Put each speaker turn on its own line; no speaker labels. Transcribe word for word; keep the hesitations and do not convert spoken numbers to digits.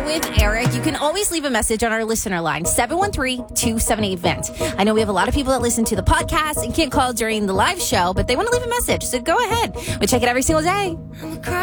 with Eric. You can always leave a message on our listener line, seven one three, two seven eight, vent. I know we have a lot of people that listen to the podcast and can't call during the live show, but they want to leave a message. So go ahead. We check it every single day.